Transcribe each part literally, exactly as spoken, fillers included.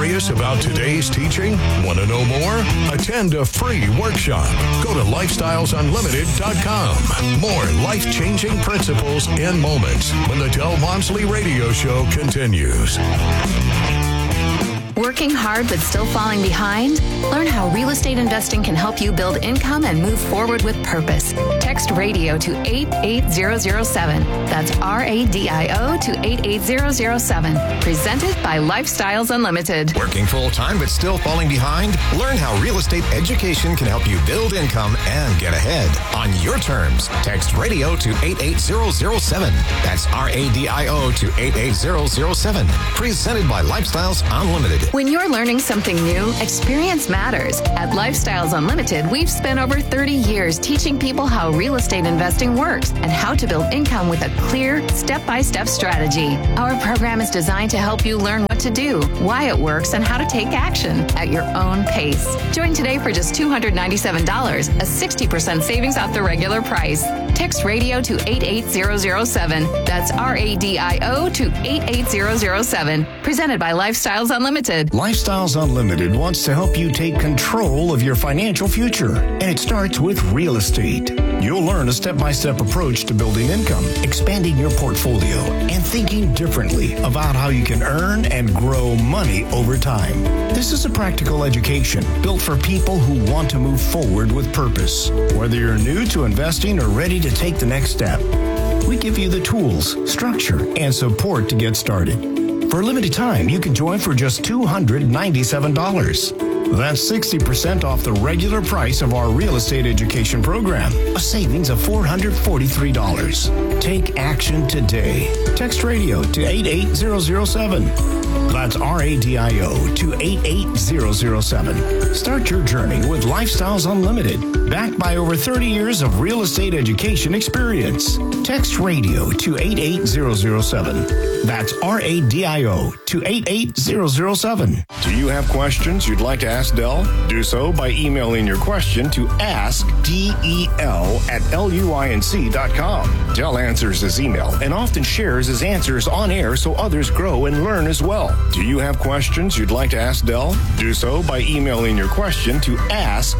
Curious about today's teaching? Want to know more? Attend a free workshop. Go to lifestyles unlimited dot com. More life-changing principles and moments when the Del Walmsley Radio Show continues. Working hard but still falling behind? Learn how real estate investing can help you build income and move forward with purpose. Text radio to eight eight zero zero seven. That's R A D I O to eight eight zero zero seven. Presented by Lifestyles Unlimited. Working full-time but still falling behind? Learn how real estate education can help you build income and get ahead on your terms. Text radio to eight eight zero zero seven. That's R A D I O to eight eight zero zero seven. Presented by Lifestyles Unlimited. When you're learning something new, experience matters. At Lifestyles Unlimited, we've spent over thirty years teaching people how real estate investing works and how to build income with a clear, step-by-step strategy. Our program is designed to help you learn what to do, why it works, and how to take action at your own pace. Join today for just two hundred ninety-seven dollars, a sixty percent savings off the regular price. Text radio to eight eight zero zero seven. That's R A D I O to eight eight zero zero seven. Presented by Lifestyles Unlimited. Lifestyles Unlimited wants to help you take control of your financial future, and it starts with real estate. You'll learn a step-by-step approach to building income, expanding your portfolio, and thinking differently about how you can earn and grow money over time. This is a practical education built for people who want to move forward with purpose. Whether you're new to investing or ready to take the next step, we give you the tools, structure, and support to get started. For a limited time, you can join for just two hundred ninety-seven dollars. That's sixty percent off the regular price of our real estate education program, a savings of four hundred forty-three dollars. Take action today. Text radio to eight eight zero zero seven. That's R A D I O to eight eight zero zero seven. Start your journey with Lifestyles Unlimited, backed by over thirty years of real estate education experience. Text radio to eight eight zero zero seven. That's R A D I O to eight eight zero zero seven. Do you have questions you'd like to ask Del? Do so by emailing your question to ask del at luinc dot com. Del answers his email and often shares his answers on air so others grow and learn as well. Do you have questions you'd like to ask Del? Do so by emailing your question to ask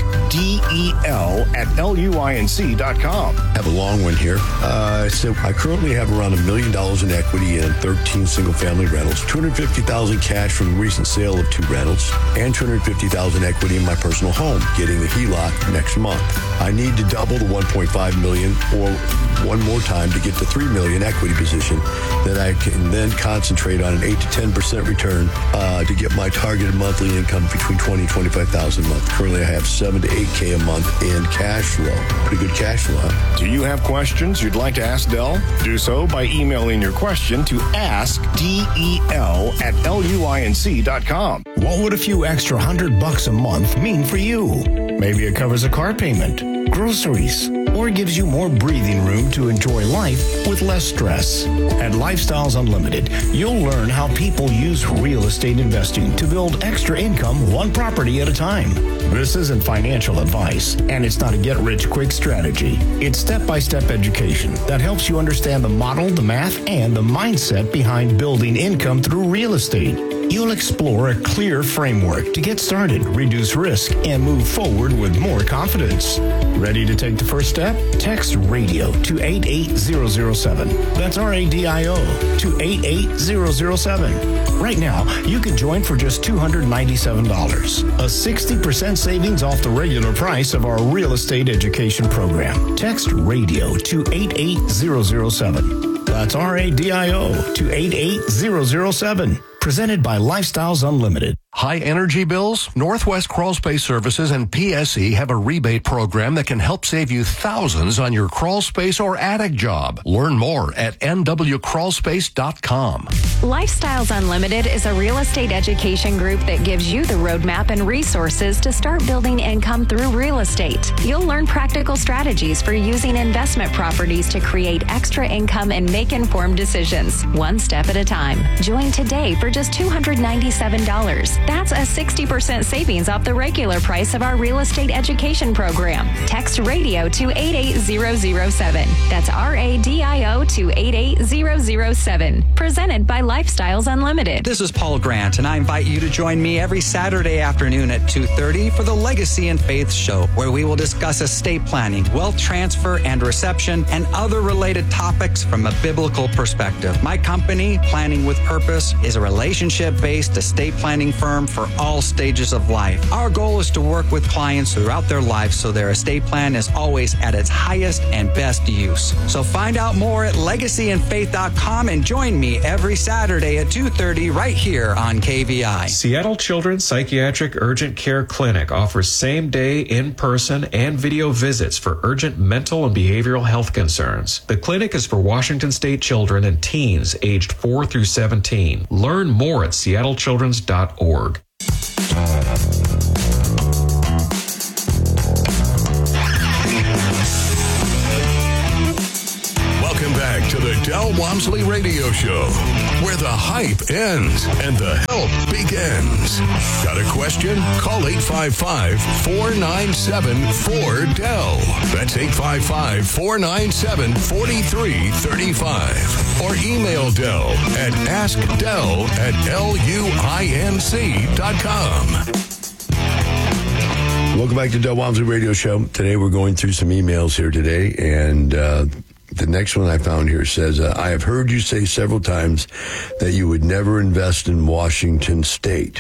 del at luinc dot com. I have a long one here. Uh, so I currently have around a million dollars in equity in thirteen single-family rentals, two hundred fifty thousand dollars cash from the recent sale of two rentals, and two hundred fifty thousand dollars equity in my personal home, getting the H E L O C next month. I need to double the one point five million dollars or one more time to get to three million dollars equity position that I can then concentrate on an eight to ten percent return uh, to get my targeted monthly income between twenty and twenty-five thousand dollars a month. Currently, I have seven to eight K a month in cash flow. Pretty good cash flow. Huh? Do you have questions you'd like to ask Del? Do so by emailing your question to ask del at luinc dot com. What would a few extra hundred bucks a month mean for you? Maybe it covers a car payment, groceries, or gives you more breathing room to enjoy life with less stress. At Lifestyles Unlimited, you'll learn how people use real estate investing to build extra income one property at a time. This isn't financial advice, and it's not a get-rich-quick strategy. It's step-by-step education that helps you understand the model, the math, and the mindset behind building income through real estate. You'll explore a clear framework to get started, reduce risk, and move forward with more confidence. Ready to take the first step? Text radio to eight eight zero zero seven. That's R A D I O to eight eight zero zero seven. Right now, you can join for just two hundred ninety-seven dollars, a sixty percent savings off the regular price of our real estate education program. Text radio to eight eight zero zero seven. That's R A D I O to eight eight zero zero seven. Presented by Lifestyles Unlimited. High energy bills? Northwest Crawl Space Services and P S E have a rebate program that can help save you thousands on your crawl space or attic job. Learn more at n w crawl space dot com. Lifestyles Unlimited is a real estate education group that gives you the roadmap and resources to start building income through real estate. You'll learn practical strategies for using investment properties to create extra income and make informed decisions, one step at a time. Join today for just two hundred ninety-seven dollars. That's a sixty percent savings off the regular price of our real estate education program. Text radio to eight eight zero zero seven. That's R A D I O to eight eight zero zero seven. Presented by Lifestyles Unlimited. This is Paul Grant, and I invite you to join me every Saturday afternoon at two thirty for the Legacy and Faith Show, where we will discuss estate planning, wealth transfer and reception, and other related topics from a biblical perspective. My company, Planning with Purpose, is a relationship-based estate planning firm for all stages of life. Our goal is to work with clients throughout their lives so their estate plan is always at its highest and best use. So find out more at legacy and faith dot com and join me every Saturday at two thirty right here on K V I. Seattle Children's Psychiatric Urgent Care Clinic offers same-day, in-person, and video visits for urgent mental and behavioral health concerns. The clinic is for Washington State children and teens aged four through seventeen. Learn more at seattle children's dot org. Welcome back to the Del Walmsley Radio Show, where the hype ends and the help begins. Got a question? Call eight five five, four nine seven, four D E L. That's eight five five, four nine seven, four three three five. Or email Del at ask del at L U I N C dot com. Welcome back to Del Walmsley Radio Show. Today we're going through some emails here today, and uh, the next one I found here says, uh, I have heard you say several times that you would never invest in Washington State.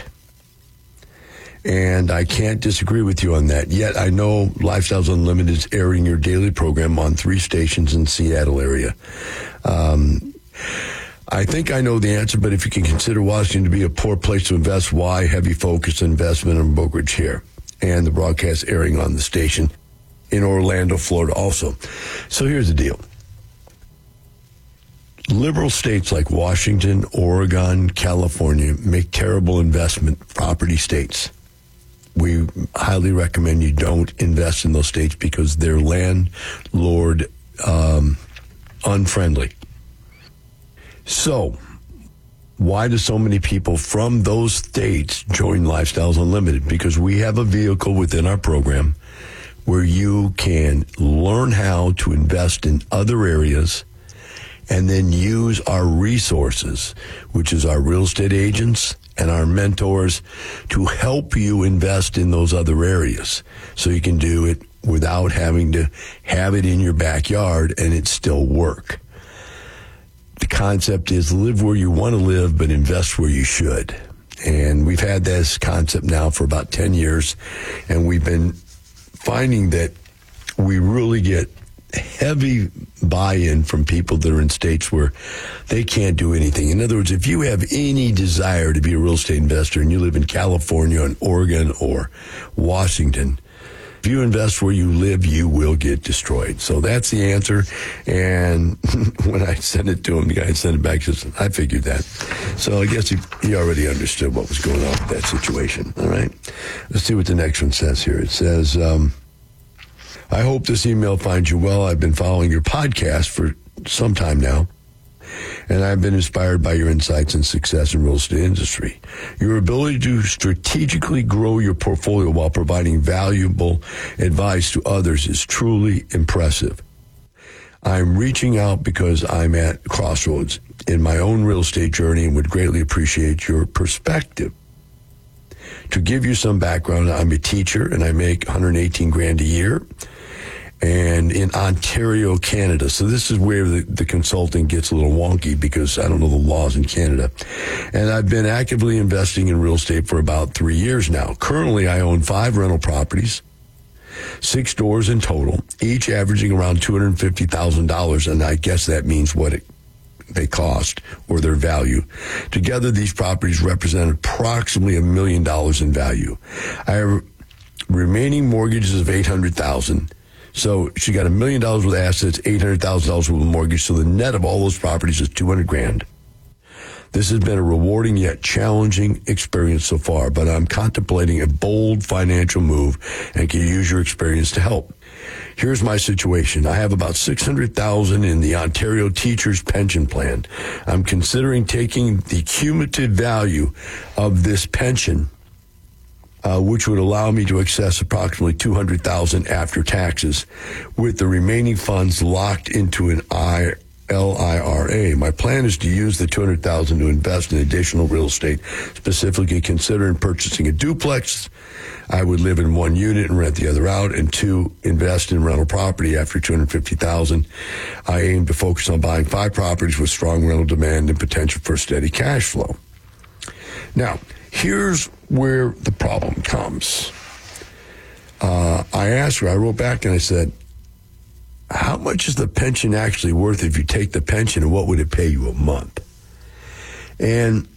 And I can't disagree with you on that. Yet I know Lifestyles Unlimited is airing your daily program on three stations in the Seattle area. Um, I think I know the answer, but if you can consider Washington to be a poor place to invest, why heavy focus investment and brokerage here? And the broadcast airing on the station in Orlando, Florida also. So here's the deal. Liberal states like Washington, Oregon, California make terrible investment property states. We highly recommend you don't invest in those states because they're landlord um, unfriendly. So, why do so many people from those states join Lifestyles Unlimited? Because we have a vehicle within our program where you can learn how to invest in other areas and then use our resources, which is our real estate agents and our mentors, to help you invest in those other areas so you can do it without having to have it in your backyard and it still work. The concept is live where you want to live, but invest where you should. And we've had this concept now for about ten years, and we've been finding that we really get heavy buy-in from people that are in states where they can't do anything. In other words, if you have any desire to be a real estate investor and you live in California and Oregon or Washington, if you invest where you live, you will get destroyed. So that's the answer. And when I sent it to him, the guy sent it back, says, I figured that. So I guess he, he already understood what was going on with that situation. All right. Let's see what the next one says here. It says, um, I hope this email finds you well. I've been following your podcast for some time now, and I've been inspired by your insights and success in the real estate industry. Your ability to strategically grow your portfolio while providing valuable advice to others is truly impressive. I'm reaching out because I'm at crossroads in my own real estate journey and would greatly appreciate your perspective. To give you some background, I'm a teacher and I make one hundred eighteen grand a year. And in Ontario, Canada. So this is where the, the consulting gets a little wonky because I don't know the laws in Canada. And I've been actively investing in real estate for about three years now. Currently, I own five rental properties, six stores in total, each averaging around two hundred fifty thousand dollars. And I guess that means what it, they cost or their value. Together, these properties represent approximately a million dollars in value. I have remaining mortgages of eight hundred thousand dollars. So she got a million dollars with assets, eight hundred thousand dollars with a mortgage. So the net of all those properties is two hundred grand. This has been a rewarding yet challenging experience so far, but I'm contemplating a bold financial move and can use your experience to help. Here's my situation. I have about six hundred thousand dollars in the Ontario Teachers Pension Plan. I'm considering taking the cumulative value of this pension uh, which would allow me to access approximately two hundred thousand dollars after taxes, with the remaining funds locked into an I. L I R A. My plan is to use the two hundred thousand dollars to invest in additional real estate, specifically considering purchasing a duplex. I would live in one unit and rent the other out, and two, invest in rental property after two hundred fifty thousand dollars. I aim to focus on buying five properties with strong rental demand and potential for steady cash flow. Now, here's where the problem comes. Uh, I asked her, I wrote back and I said, how much is the pension actually worth if you take the pension, and what would it pay you a month? And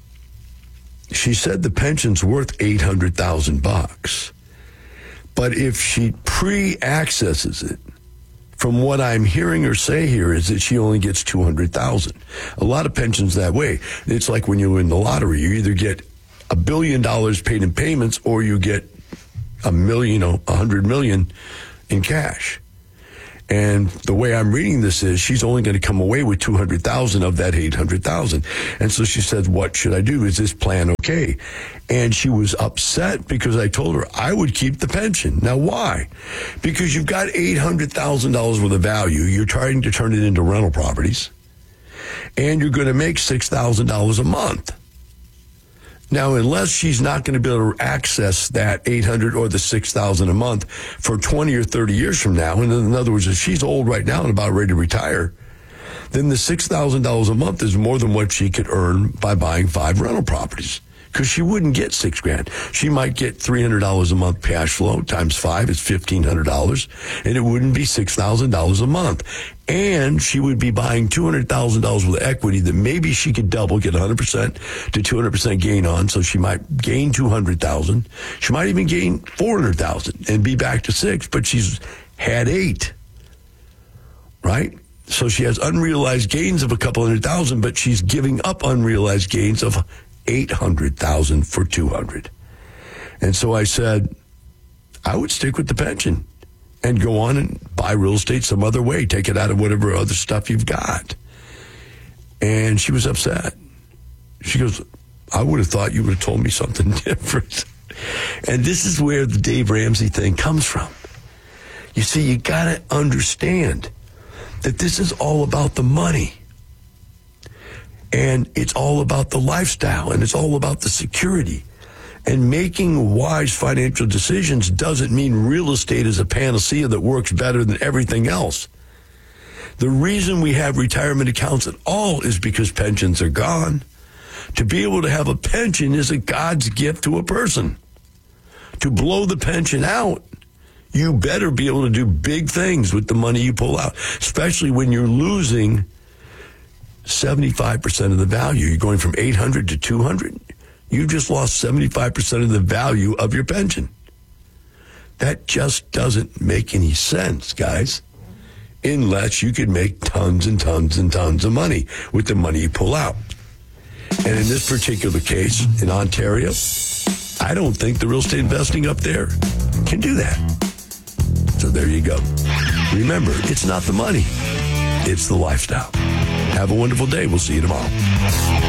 she said the pension's worth eight hundred thousand bucks. But if she pre-accesses it, from what I'm hearing her say here is that she only gets two hundred thousand. A lot of pensions that way. It's like when you win the lottery, you either get a billion dollars paid in payments or you get a million, you know, a hundred million in cash. And the way I'm reading this is she's only going to come away with two hundred thousand of that eight hundred thousand. And so she said, what should I do? Is this plan okay? And she was upset because I told her I would keep the pension. Now, why? Because you've got eight hundred thousand dollars worth of value. You're trying to turn it into rental properties. And you're going to make six thousand dollars a month. Now, unless she's not going to be able to access that eight hundred or the six thousand a month for twenty or thirty years from now, and in other words, if she's old right now and about ready to retire, then the six thousand dollars a month is more than what she could earn by buying five rental properties. Because she wouldn't get six grand. She might get three hundred dollars a month cash flow times five is fifteen hundred dollars, and it wouldn't be six thousand dollars a month. And she would be buying two hundred thousand dollars worth of equity that maybe she could double, get one hundred percent to two hundred percent gain on. So she might gain two hundred thousand dollars. She might even gain four hundred thousand dollars and be back to six, but she's had eight, right? So she has unrealized gains of a couple hundred thousand, but she's giving up unrealized gains of eight hundred thousand for two hundred. And so I said, I would stick with the pension and go on and buy real estate some other way, take it out of whatever other stuff you've got. And she was upset. She goes, I would have thought you would have told me something different. And this is where the Dave Ramsey thing comes from. You see, you got to understand that this is all about the money. And it's all about the lifestyle, and it's all about the security. And making wise financial decisions doesn't mean real estate is a panacea that works better than everything else. The reason we have retirement accounts at all is because pensions are gone. To be able to have a pension is a God's gift to a person. To blow the pension out, you better be able to do big things with the money you pull out, especially when you're losing seventy-five percent of the value. You're going from eight hundred to two hundred. You just lost seventy-five percent of the value of your pension. That just doesn't make any sense, guys, unless you can make tons and tons and tons of money with the money you pull out. And in this particular case, in Ontario, I don't think the real estate investing up there can do that. So there you go. Remember, it's not the money, it's the lifestyle. Have a wonderful day. We'll see you tomorrow.